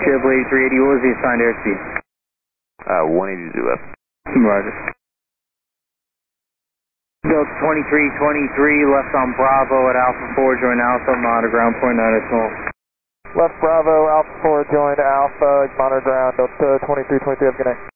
JetBlue 380, what was the assigned airspeed? 180 left. Roger. Delta 2323, left on Bravo at Alpha 4, join Alpha, monitor ground point 9 small. Left Bravo, Alpha 4, join Alpha, monitor ground, Delta 2323, have a good night.